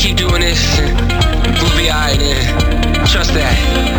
keep doing this, and we'll be alright, man. Trust that.